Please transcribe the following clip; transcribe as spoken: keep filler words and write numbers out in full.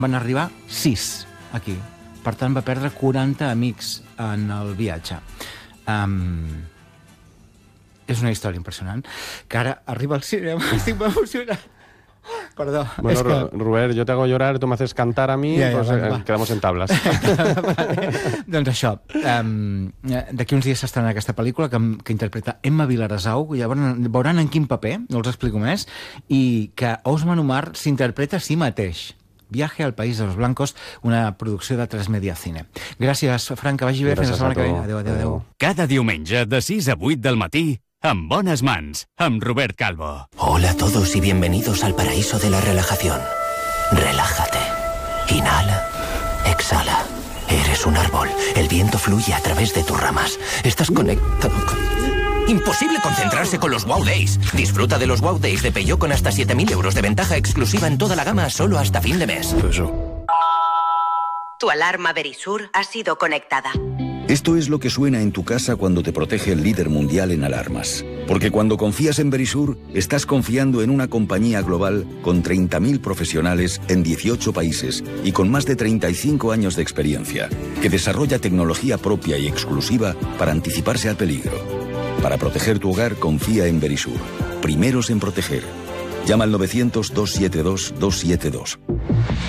Van arribar sis aquí. Per tant, va perdre quaranta amics en el viatge. Um, és una història impressionant, que ara arriba al cinema, estic molt emocionat. Perdó. Bueno, es que... Robert, yo te hago llorar, tú me haces cantar a mí, ja, ja, pues va, eh, va. quedamos en tablas. Vale. Doncs això, um, d'aquí uns dies s'estrena aquesta pel·lícula que, que interpreta Emma Vilaresau, llavors veuran en quin paper, no els explico més, i que Osman Umar s'interpreta a si mateix. Viaje al País de los Blancos, una producció de tres Media Cine. Gràcies, Frank, que vagi bé. Fins la setmana que ve. Adéu, adéu, adéu. Cada diumenge de sis a vuit del matí, En Bones Mans, amb Robert Calvo. Hola a todos y bienvenidos al paraíso de la relajación. Relájate. Inhala. Exhala. Eres un árbol. El viento fluye a través de tus ramas. Estás conectado con... Imposible concentrarse con los Wow Days. Disfruta de los Wow Days de Peugeot con hasta siete mil euros de ventaja exclusiva en toda la gama solo hasta fin de mes. Tu alarma Verisur ha sido conectada. Esto es lo que suena en tu casa cuando te protege el líder mundial en alarmas. Porque cuando confías en Verisur, estás confiando en una compañía global con treinta mil profesionales en dieciocho países y con más de treinta y cinco años de experiencia, que desarrolla tecnología propia y exclusiva para anticiparse al peligro. Para proteger tu hogar, confía en Verisur. Primeros en proteger. Llama al novecientos, doscientos setenta y dos, doscientos setenta y dos.